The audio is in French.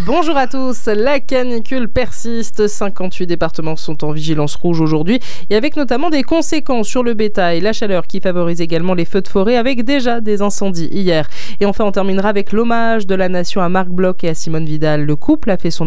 Bonjour à tous. La canicule persiste. 58 départements sont en vigilance rouge aujourd'hui et avec notamment des conséquences sur le bétail. La chaleur qui favorise également les feux de forêt avec déjà des incendies hier. Et enfin, on terminera avec l'hommage de la nation à Marc Bloch et à Simone Vidal. Le couple a fait son